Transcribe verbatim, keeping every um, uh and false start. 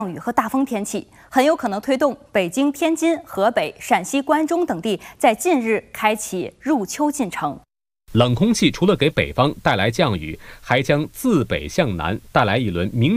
雨和大风天气，很有可能推动北京、天津、河北、陕西关中等地在近日开启入秋进程。 冷空气除了给北方带来降雨，还将自北向南带来一轮明